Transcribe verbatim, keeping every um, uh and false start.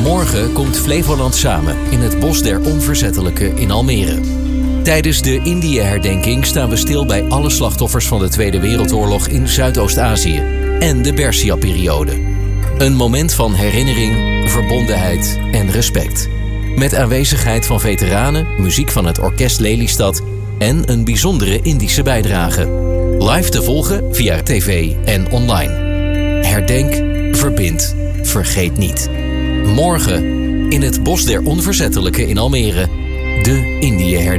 Morgen komt Flevoland samen in het Bos der Onverzettelijken in Almere. Tijdens de Indië-herdenking staan we stil bij alle slachtoffers van de Tweede Wereldoorlog in Zuidoost-Azië en de Persia-periode. Een moment van herinnering, verbondenheid en respect. Met aanwezigheid van veteranen, muziek van het Orkest Lelystad en een bijzondere Indische bijdrage. Live te volgen via tv en online. Herdenk, verbind, vergeet niet. Morgen in het Bos der Onverzettelijken in Almere, de Indië-herdenking.